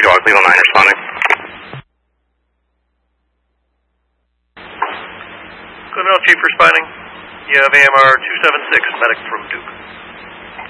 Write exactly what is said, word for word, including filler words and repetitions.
Jaws, Legal nine responding. Good enough, Chief responding. You have A M R two seven six, medic from Duke.